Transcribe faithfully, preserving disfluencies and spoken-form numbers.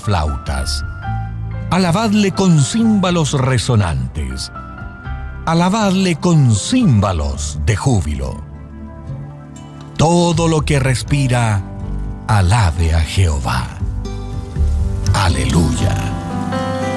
flautas. Alabadle con címbalos resonantes. Alabadle con címbalos de júbilo. Todo lo que respira, alabe a Jehová. Aleluya.